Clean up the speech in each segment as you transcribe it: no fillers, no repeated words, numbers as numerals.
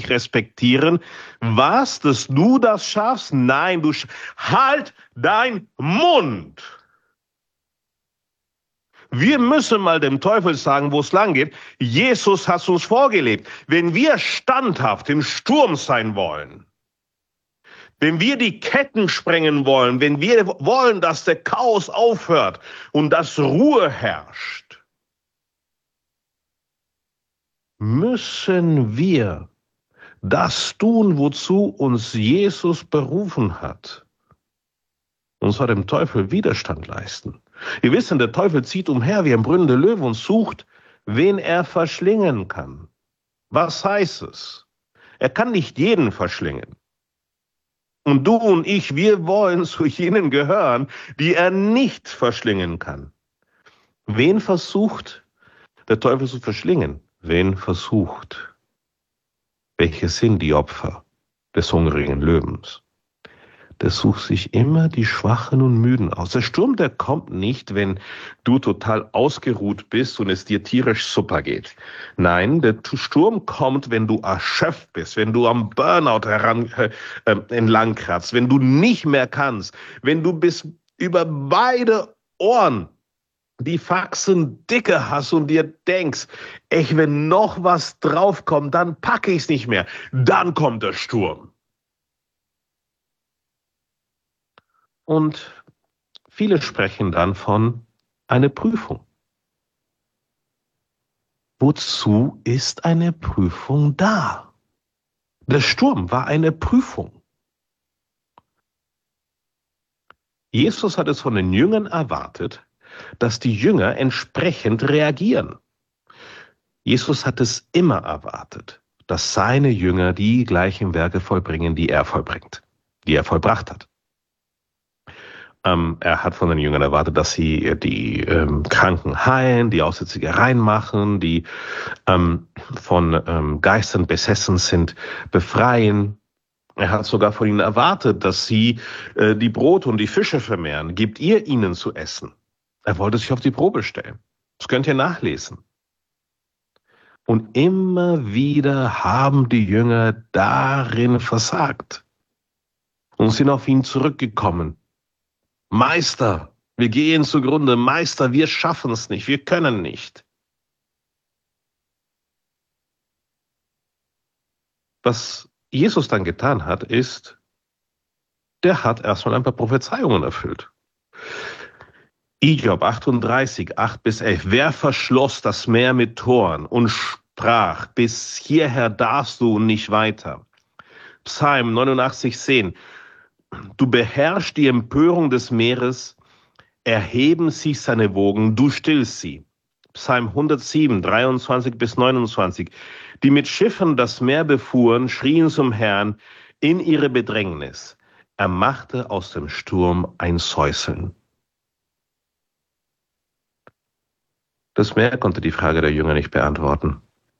dich respektieren. Was, dass du das schaffst? Nein, halt dein Mund. Wir müssen mal dem Teufel sagen, wo es lang geht. Jesus hat uns vorgelebt. Wenn wir standhaft im Sturm sein wollen, wenn wir die Ketten sprengen wollen, wenn wir wollen, dass der Chaos aufhört und dass Ruhe herrscht, müssen wir das tun, wozu uns Jesus berufen hat. Und zwar dem Teufel Widerstand leisten. Wir wissen, der Teufel zieht umher wie ein brüllender Löwe und sucht, wen er verschlingen kann. Was heißt es? Er kann nicht jeden verschlingen. Und du und ich, wir wollen zu jenen gehören, die er nicht verschlingen kann. Wen versucht der Teufel zu verschlingen? Wen versucht? Welche sind die Opfer des hungrigen Löwens? Der sucht sich immer die Schwachen und Müden aus. Der Sturm, der kommt nicht, wenn du total ausgeruht bist und es dir tierisch super geht. Nein, der Sturm kommt, wenn du erschöpft bist, wenn du am Burnout entlang kratzt, wenn du nicht mehr kannst, wenn du bis über beide Ohren die Faxen dicke hast und dir denkst, echt, wenn noch was draufkommt, dann packe ich es nicht mehr. Dann kommt der Sturm. Und viele sprechen dann von einer Prüfung. Wozu ist eine Prüfung da? Der Sturm war eine Prüfung. Jesus hat es von den Jüngern erwartet, dass die Jünger entsprechend reagieren. Jesus hat es immer erwartet, dass seine Jünger die gleichen Werke vollbringen, die er vollbringt, die er vollbracht hat. Er hat von den Jüngern erwartet, dass sie die Kranken heilen, die Aussätzige reinmachen, die von Geistern besessen sind, befreien. Er hat sogar von ihnen erwartet, dass sie die Brote und die Fische vermehren. Gebt ihr ihnen zu essen. Er wollte sich auf die Probe stellen. Das könnt ihr nachlesen. Und immer wieder haben die Jünger darin versagt und sind auf ihn zurückgekommen. Meister, wir gehen zugrunde. Meister, wir schaffen es nicht. Wir können nicht. Was Jesus dann getan hat, ist, der hat erstmal ein paar Prophezeiungen erfüllt. Hiob 38, 8-11. Wer verschloss das Meer mit Toren und sprach, bis hierher darfst du und nicht weiter? Psalm 89, 10. Du beherrschst die Empörung des Meeres, erheben sich seine Wogen, du stillst sie. Psalm 107, 23-29. Die mit Schiffen das Meer befuhren, schrien zum Herrn in ihre Bedrängnis. Er machte aus dem Sturm ein Säuseln. Das Meer konnte die Frage der Jünger nicht beantworten.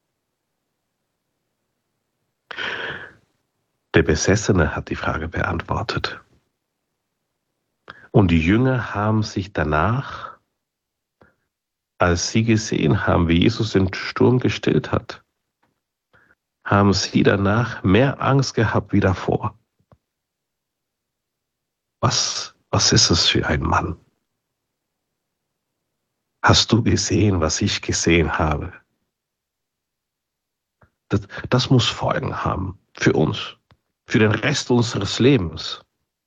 Der Besessene hat die Frage beantwortet. Und die Jünger haben sich danach, als sie gesehen haben, wie Jesus den Sturm gestillt hat, haben sie danach mehr Angst gehabt wie davor. Was ist es für ein Mann? Hast du gesehen, was ich gesehen habe? Das muss Folgen haben für uns, für den Rest unseres Lebens.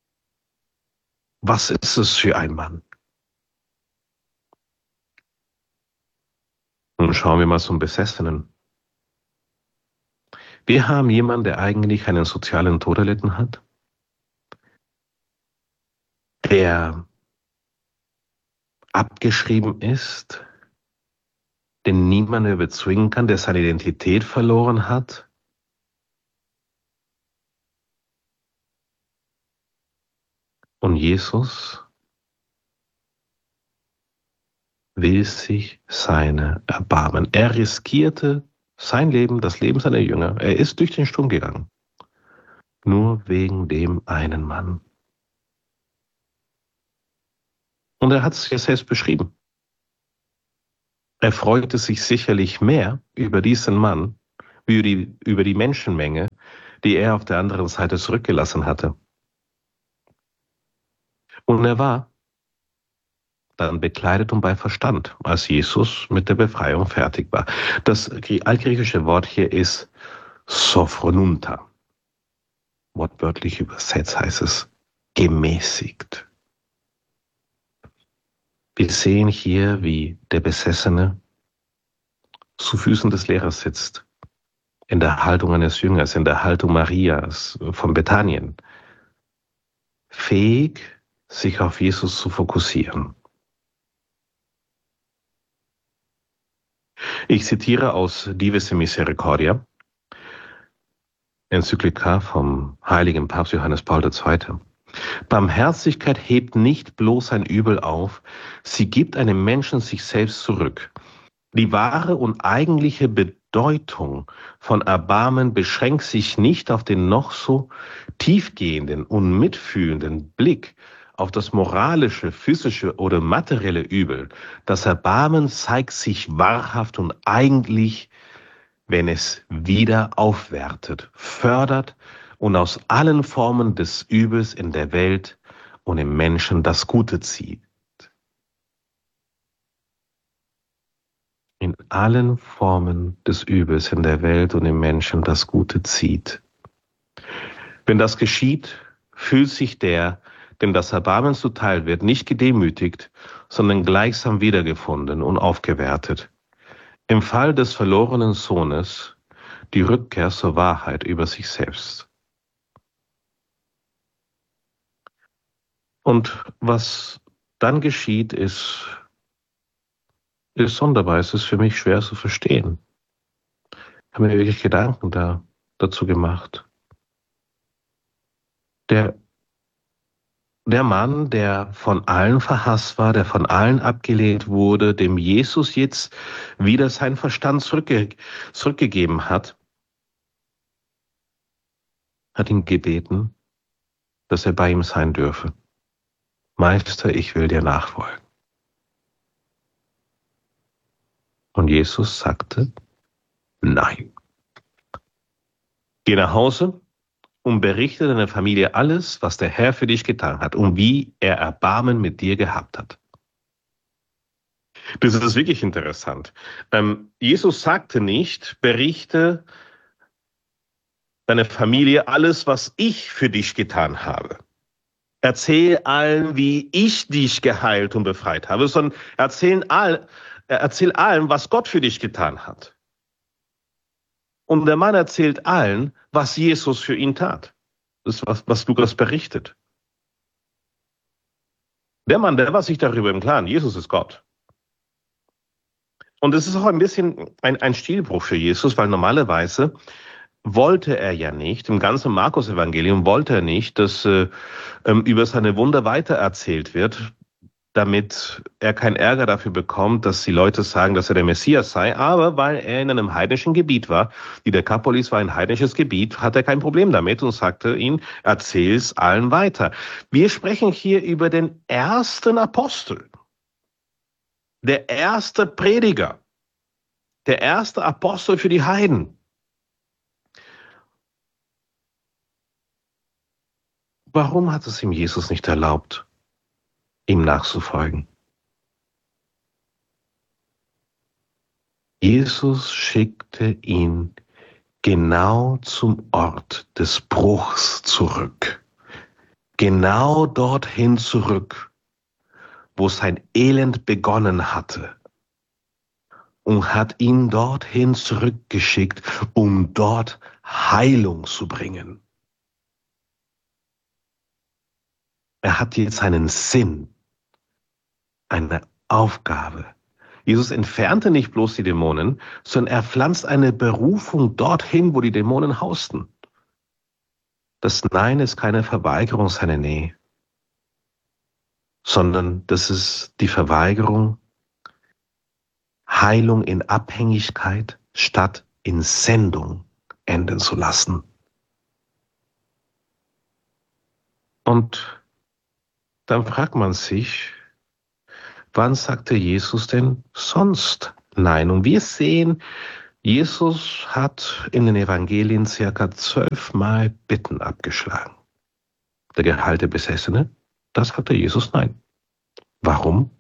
Was ist es für ein Mann? Nun schauen wir mal zum Besessenen. Wir haben jemanden, der eigentlich einen sozialen Tod erlitten hat, der abgeschrieben ist, den niemand mehr bezwingen kann, der seine Identität verloren hat. Und Jesus will sich seiner erbarmen. Er riskierte sein Leben, das Leben seiner Jünger. Er ist durch den Sturm gegangen. Nur wegen dem einen Mann. Und er hat es ja selbst beschrieben. Er freute sich sicherlich mehr über diesen Mann, wie über die Menschenmenge, die er auf der anderen Seite zurückgelassen hatte. Und er war dann bekleidet und bei Verstand, als Jesus mit der Befreiung fertig war. Das altgriechische Wort hier ist sophronunta. Wortwörtlich übersetzt heißt es gemäßigt. Wir sehen hier, wie der Besessene zu Füßen des Lehrers sitzt, in der Haltung eines Jüngers, in der Haltung Marias von Bethanien, fähig, sich auf Jesus zu fokussieren. Ich zitiere aus Dives Misericordia, Enzyklika vom heiligen Papst Johannes Paul II. Barmherzigkeit hebt nicht bloß ein Übel auf, sie gibt einem Menschen sich selbst zurück. Die wahre und eigentliche Bedeutung von Erbarmen beschränkt sich nicht auf den noch so tiefgehenden und mitfühlenden Blick auf das moralische, physische oder materielle Übel. Das Erbarmen zeigt sich wahrhaft und eigentlich, wenn es wieder aufwertet, fördert und aus allen Formen des Übels in der Welt und im Menschen das Gute zieht. In allen Formen des Übels in der Welt und im Menschen das Gute zieht. Wenn das geschieht, fühlt sich der, dem das Erbarmen zuteil wird, nicht gedemütigt, sondern gleichsam wiedergefunden und aufgewertet. Im Fall des verlorenen Sohnes die Rückkehr zur Wahrheit über sich selbst. Und was dann geschieht, ist sonderbar. Es ist für mich schwer zu verstehen. Ich habe mir wirklich Gedanken dazu gemacht. Der Mann, der von allen verhasst war, der von allen abgelehnt wurde, dem Jesus jetzt wieder seinen Verstand zurückgegeben hat ihn gebeten, dass er bei ihm sein dürfe. Meister, ich will dir nachfolgen. Und Jesus sagte, nein. Geh nach Hause und berichte deiner Familie alles, was der Herr für dich getan hat und wie er Erbarmen mit dir gehabt hat. Das ist wirklich interessant. Jesus sagte nicht, berichte deiner Familie alles, was ich für dich getan habe. Erzähl allen, wie ich dich geheilt und befreit habe, sondern erzähl allen, was Gott für dich getan hat. Und der Mann erzählt allen, was Jesus für ihn tat. Das ist, was Lukas berichtet. Der Mann, der war sich darüber im Klaren, Jesus ist Gott. Und es ist auch ein bisschen ein Stilbruch für Jesus, weil normalerweise wollte er ja nicht, im ganzen Markus-Evangelium wollte er nicht, dass über seine Wunder weitererzählt wird, damit er keinen Ärger dafür bekommt, dass die Leute sagen, dass er der Messias sei. Aber weil er in einem heidnischen Gebiet war, die Dekapolis war ein heidnisches Gebiet, hat er kein Problem damit und sagte ihnen, erzähl's allen weiter. Wir sprechen hier über den ersten Apostel, der erste Prediger, der erste Apostel für die Heiden. Warum hat es ihm Jesus nicht erlaubt, ihm nachzufolgen? Jesus schickte ihn genau zum Ort des Bruchs zurück. Genau dorthin zurück, wo sein Elend begonnen hatte. Und hat ihn dorthin zurückgeschickt, um dort Heilung zu bringen. Er hat jetzt einen Sinn, eine Aufgabe. Jesus entfernte nicht bloß die Dämonen, sondern er pflanzt eine Berufung dorthin, wo die Dämonen hausten. Das Nein ist keine Verweigerung seiner Nähe, sondern das ist die Verweigerung, Heilung in Abhängigkeit statt in Sendung enden zu lassen. Und dann fragt man sich, wann sagte Jesus denn sonst Nein? Und wir sehen Jesus hat in den Evangelien circa 12 Mal Bitten abgeschlagen. Der geheilte Besessene, das sagte Jesus nein. Warum?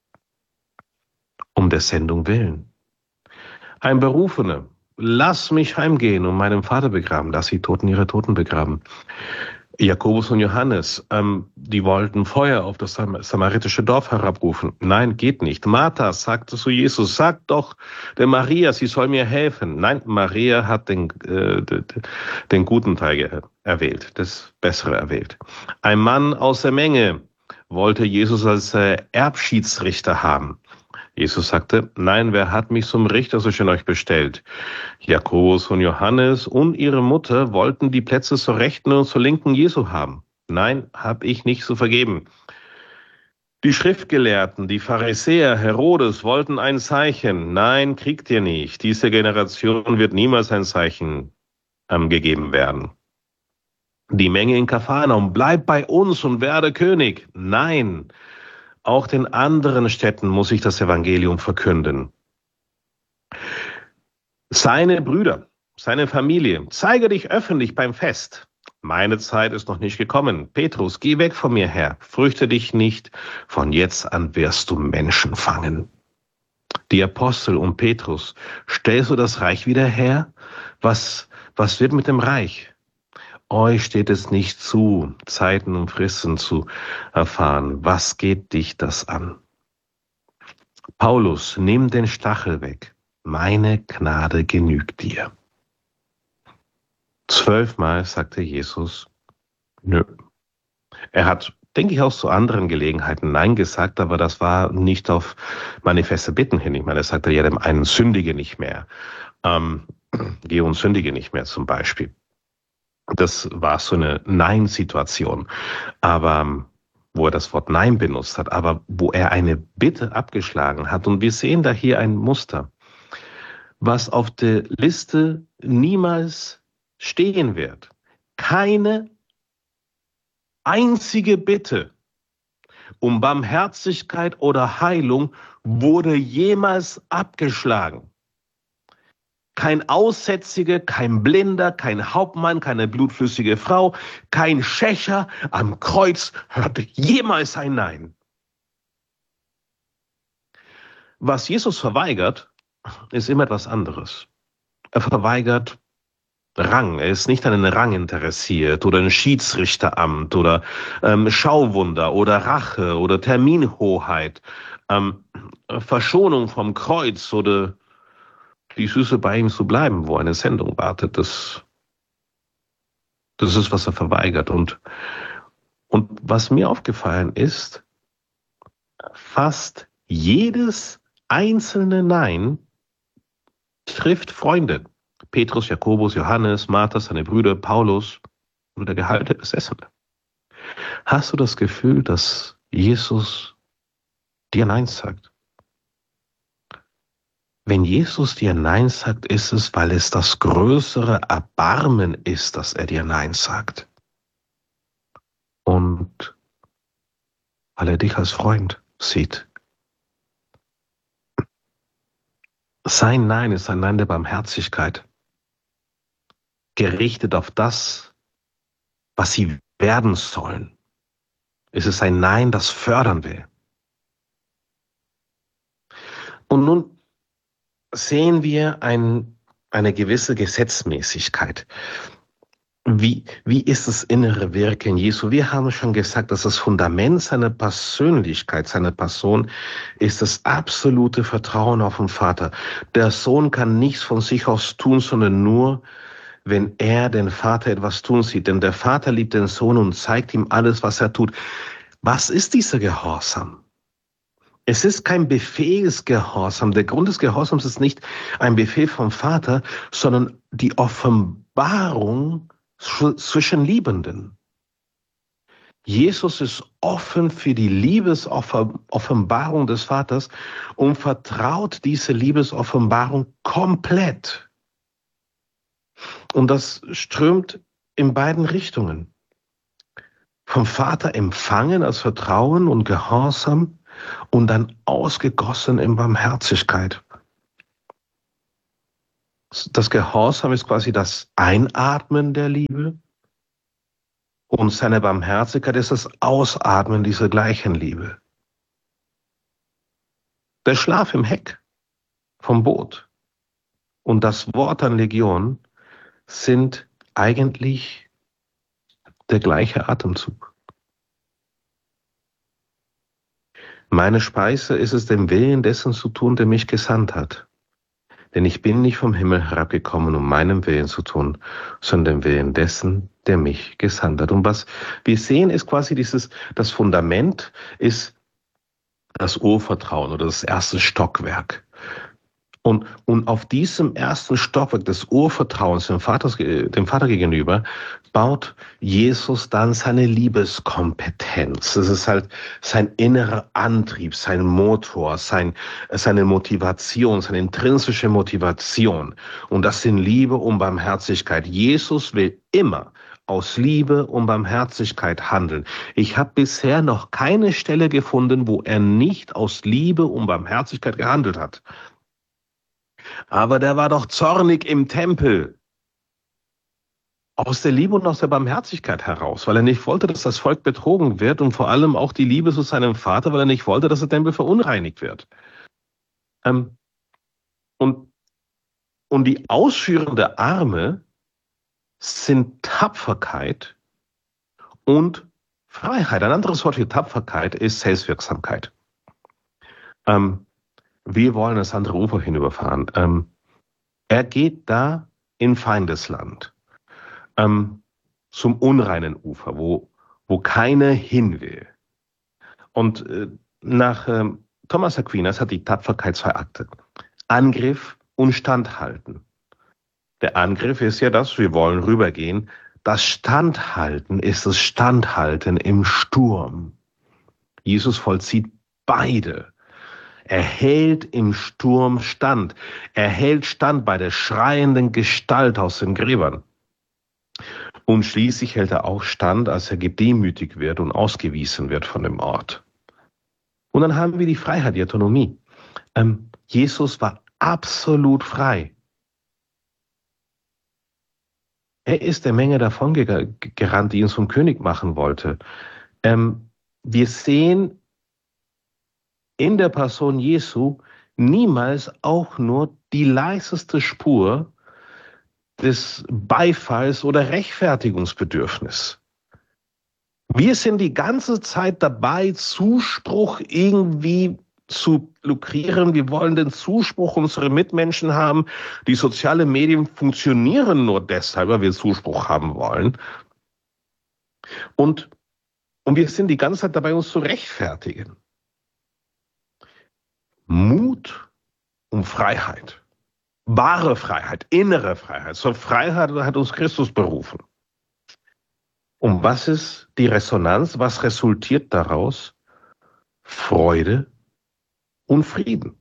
Um der Sendung willen. Ein Berufener, lass mich heimgehen und meinen Vater begraben, lass die Toten ihre Toten begraben. Jakobus und Johannes, die wollten Feuer auf das samaritische Dorf herabrufen. Nein, geht nicht. Martha sagte zu Jesus, sag doch der Maria, sie soll mir helfen. Nein, Maria hat den guten Teil erwählt, das Bessere erwählt. Ein Mann aus der Menge wollte Jesus als Erbschiedsrichter haben. Jesus sagte, nein, wer hat mich zum Richter zwischen euch bestellt? Jakobus und Johannes und ihre Mutter wollten die Plätze zur Rechten und zur Linken Jesu haben. Nein, hab ich nicht so vergeben. Die Schriftgelehrten, die Pharisäer, Herodes wollten ein Zeichen. Nein, kriegt ihr nicht. Diese Generation wird niemals ein Zeichen gegeben werden. Die Menge in Kapharnaum, bleib bei uns und werde König. Nein, auch den anderen Städten muss ich das Evangelium verkünden. Seine Brüder, seine Familie, zeige dich öffentlich beim Fest. Meine Zeit ist noch nicht gekommen. Petrus, geh weg von mir her. Fürchte dich nicht. Von jetzt an wirst du Menschen fangen. Die Apostel und Petrus, stellst du das Reich wieder her? Was wird mit dem Reich? Euch steht es nicht zu, Zeiten und Fristen zu erfahren. Was geht dich das an? Paulus, nimm den Stachel weg. Meine Gnade genügt dir. 12 Mal sagte Jesus, nö. Er hat, denke ich, auch zu anderen Gelegenheiten Nein gesagt, aber das war nicht auf manifeste Bitten hin. Ich meine, er sagte ja dem einen, sündige nicht mehr. Geh und sündige nicht mehr zum Beispiel. Das war so eine Nein-Situation, aber wo er das Wort Nein benutzt hat, aber wo er eine Bitte abgeschlagen hat. Und wir sehen da hier ein Muster, was auf der Liste niemals stehen wird. Keine einzige Bitte um Barmherzigkeit oder Heilung wurde jemals abgeschlagen. Kein Aussätziger, kein Blinder, kein Hauptmann, keine blutflüssige Frau, kein Schächer am Kreuz hörte jemals ein Nein. Was Jesus verweigert, ist immer etwas anderes. Er verweigert Rang. Er ist nicht an den Rang interessiert oder ein Schiedsrichteramt oder Schauwunder oder Rache oder Terminhoheit, Verschonung vom Kreuz oder die Süße bei ihm zu bleiben, wo eine Sendung wartet. Das ist, was er verweigert. Und was mir aufgefallen ist, fast jedes einzelne Nein trifft Freunde. Petrus, Jakobus, Johannes, Martha, seine Brüder, Paulus oder der geheilte Besessene. Hast du das Gefühl, dass Jesus dir Nein sagt? Wenn Jesus dir Nein sagt, ist es, weil es das größere Erbarmen ist, dass er dir Nein sagt. Und weil er dich als Freund sieht. Sein Nein ist ein Nein der Barmherzigkeit, gerichtet auf das, was sie werden sollen. Es ist ein Nein, das fördern will. Und nun sehen wir eine gewisse Gesetzmäßigkeit. Wie ist das innere Wirken Jesu? Wir haben schon gesagt, dass das Fundament seiner Persönlichkeit, seiner Person ist das absolute Vertrauen auf den Vater. Der Sohn kann nichts von sich aus tun, sondern nur, wenn er den Vater etwas tun sieht. Denn der Vater liebt den Sohn und zeigt ihm alles, was er tut. Was ist dieser Gehorsam? Es ist kein Befehlsgehorsam. Der Grund des Gehorsams ist nicht ein Befehl vom Vater, sondern die Offenbarung zwischen Liebenden. Jesus ist offen für die Liebesoffenbarung des Vaters und vertraut diese Liebesoffenbarung komplett. Und das strömt in beiden Richtungen. Vom Vater empfangen als Vertrauen und Gehorsam und dann ausgegossen in Barmherzigkeit. Das Gehorsam ist quasi das Einatmen der Liebe und seine Barmherzigkeit ist das Ausatmen dieser gleichen Liebe. Der Schlaf im Heck vom Boot und das Wort an Legion sind eigentlich der gleiche Atemzug. Meine Speise ist es, den Willen dessen zu tun, der mich gesandt hat. Denn ich bin nicht vom Himmel herabgekommen, um meinen Willen zu tun, sondern den Willen dessen, der mich gesandt hat. Und was wir sehen, ist quasi das Fundament ist das Urvertrauen oder das erste Stockwerk. Und auf diesem ersten Stockwerk des Urvertrauens dem Vater gegenüber baut Jesus dann seine Liebeskompetenz. Das ist halt sein innerer Antrieb, sein Motor, seine Motivation, seine intrinsische Motivation. Und das sind Liebe und Barmherzigkeit. Jesus will immer aus Liebe und Barmherzigkeit handeln. Ich habe bisher noch keine Stelle gefunden, wo er nicht aus Liebe und Barmherzigkeit gehandelt hat. Aber der war doch zornig im Tempel. Aus der Liebe und aus der Barmherzigkeit heraus, weil er nicht wollte, dass das Volk betrogen wird und vor allem auch die Liebe zu seinem Vater, weil er nicht wollte, dass der Tempel verunreinigt wird. Und die ausführende Arme sind Tapferkeit und Freiheit. Ein anderes Wort für Tapferkeit ist Selbstwirksamkeit. Wir wollen das andere Ufer hinüberfahren. Er geht da in Feindesland, zum unreinen Ufer, wo keiner hin will. Und nach Thomas Aquinas hat die Tapferkeit 2 Akte. Angriff und Standhalten. Der Angriff ist ja das, wir wollen rübergehen. Das Standhalten ist das Standhalten im Sturm. Jesus vollzieht beide. Er hält im Sturm stand. Er hält stand bei der schreienden Gestalt aus den Gräbern. Und schließlich hält er auch stand, als er gedemütigt wird und ausgewiesen wird von dem Ort. Und dann haben wir die Freiheit, die Autonomie. Jesus war absolut frei. Er ist der Menge davon gerannt, die ihn zum König machen wollte. Wir sehen in der Person Jesu niemals auch nur die leiseste Spur des Beifalls oder Rechtfertigungsbedürfnis. Wir sind die ganze Zeit dabei, Zuspruch irgendwie zu lukrieren. Wir wollen den Zuspruch unserer Mitmenschen haben. Die sozialen Medien funktionieren nur deshalb, weil wir Zuspruch haben wollen. Und wir sind die ganze Zeit dabei, uns zu rechtfertigen. Mut und Freiheit. Wahre Freiheit, innere Freiheit. Zur Freiheit hat uns Christus berufen. Und was ist die Resonanz? Was resultiert daraus? Freude und Frieden.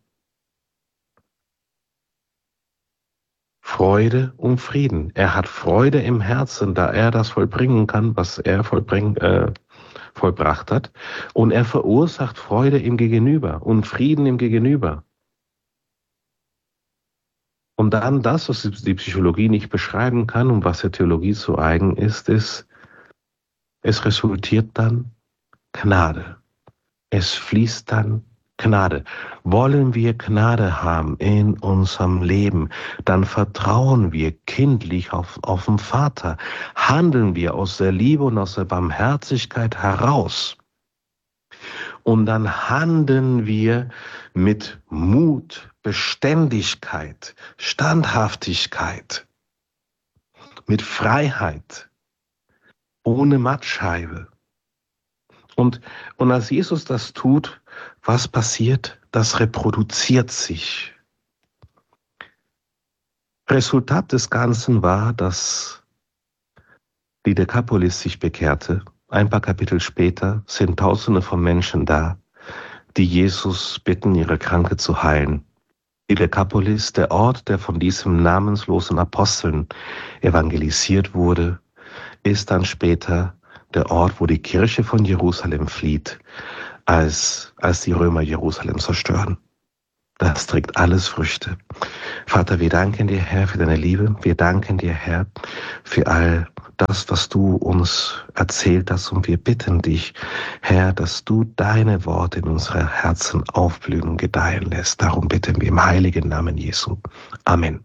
Freude und Frieden. Er hat Freude im Herzen, da er das vollbringen kann, was er vollbracht hat. Und er verursacht Freude im Gegenüber und Frieden im Gegenüber. Und dann das, was die Psychologie nicht beschreiben kann und was der Theologie zu eigen ist, es resultiert dann Gnade. Es fließt dann Gnade. Wollen wir Gnade haben in unserem Leben, dann vertrauen wir kindlich auf den Vater. Handeln wir aus der Liebe und aus der Barmherzigkeit heraus. Und dann handeln wir mit Mut, Beständigkeit, Standhaftigkeit, mit Freiheit, ohne Mattscheibe. Und als Jesus das tut, was passiert? Das reproduziert sich. Resultat des Ganzen war, dass die Dekapolis sich bekehrte. Ein paar Kapitel später sind Tausende von Menschen da, die Jesus bitten, ihre Kranke zu heilen. Die Dekapolis, der Ort, der von diesem namenslosen Aposteln evangelisiert wurde, ist dann später der Ort, wo die Kirche von Jerusalem flieht, als die Römer Jerusalem zerstören. Das trägt alles Früchte. Vater, wir danken dir, Herr, für deine Liebe. Wir danken dir, Herr, für all das, was du uns erzählt hast. Und wir bitten dich, Herr, dass du deine Worte in unsere Herzen aufblühen und gedeihen lässt. Darum bitten wir im heiligen Namen Jesu. Amen.